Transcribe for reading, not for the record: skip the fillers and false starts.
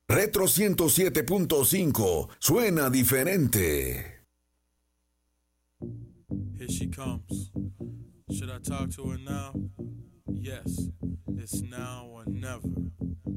Retro 107.5 suena diferente. Here she comes. Should I talk to her now? Yes, it's now or never.